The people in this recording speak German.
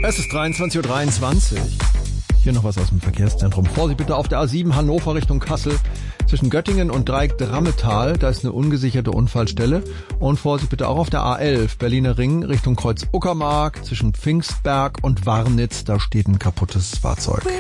Es ist 23:23 Uhr. Hier noch was aus dem Verkehrszentrum. Vorsicht bitte auf der A7 Hannover Richtung Kassel. Zwischen Göttingen und Dreieck-Drammetal, da ist eine ungesicherte Unfallstelle. Und Vorsicht bitte auch auf der A11 Berliner Ring Richtung Kreuz Uckermark. Zwischen Pfingstberg und Warnitz, da steht ein kaputtes Fahrzeug.